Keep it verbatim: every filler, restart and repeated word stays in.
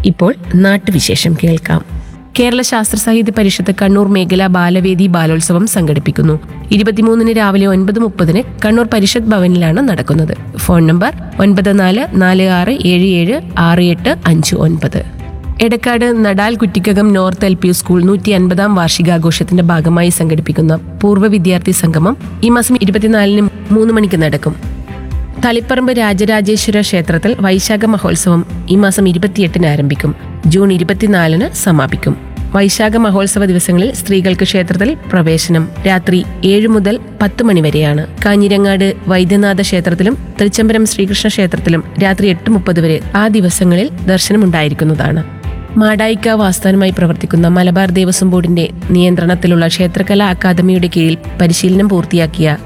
ഇപ്പോൾ നാട്ടുവിശേഷം കേൾക്കാം. കേരള ശാസ്ത്ര സാഹിത്യ പരിഷത്ത് കണ്ണൂർ മേഖലാ ബാലവേദി ബാലോത്സവം സംഘടിപ്പിക്കുന്നു. ഇരുപത്തിമൂന്നിന് രാവിലെ ഒൻപത് മുപ്പതിന് കണ്ണൂർ പരിഷത്ത് ഭവനിലാണ് നടക്കുന്നത്. ഫോൺ നമ്പർ ഒൻപത് നാല് നാല് ആറ് ഏഴ് ഏഴ് ആറ് എട്ട് അഞ്ച് ഒൻപത്. Edakkad Nadal Kuttikkakam north L P school നൂറ്റി അൻപതാം വാർഷികാഘോഷത്തിന്റെ ഭാഗമായി സംഘടിപ്പിക്കുന്ന പൂർവ്വ വിദ്യാർത്ഥി സംഗമം ഈ മാസം ഇരുപത്തിനാലിന് മൂന്ന് മണിക്ക് നടക്കും. തളിപ്പറമ്പ് രാജരാജേശ്വര ക്ഷേത്രത്തിൽ വൈശാഖ മഹോത്സവം ഈ മാസം ഇരുപത്തിയെട്ടിന് ആരംഭിക്കും. ജൂൺ ഇരുപത്തിനാലിന് സമാപിക്കും. വൈശാഖ മഹോത്സവ ദിവസങ്ങളിൽ സ്ത്രീകൾക്ക് ക്ഷേത്രത്തിൽ പ്രവേശനം രാത്രി ഏഴ് മുതൽ പത്ത് മണി വരെയാണ്. കാഞ്ഞിരങ്ങാട് വൈദ്യനാഥ ക്ഷേത്രത്തിലും തൃച്ചംബരം ശ്രീകൃഷ്ണ ക്ഷേത്രത്തിലും രാത്രി എട്ട് മുപ്പത് വരെ ആ ദിവസങ്ങളിൽ ദർശനമുണ്ടായിരിക്കുന്നതാണ്. മാടായിക്കാവ് ആസ്ഥാനമായി പ്രവർത്തിക്കുന്ന മലബാർ ദേവസ്വം ബോർഡിന്റെ നിയന്ത്രണത്തിലുള്ള ക്ഷേത്രകലാ അക്കാദമിയുടെ കീഴിൽ പരിശീലനം പൂർത്തിയാക്കിയ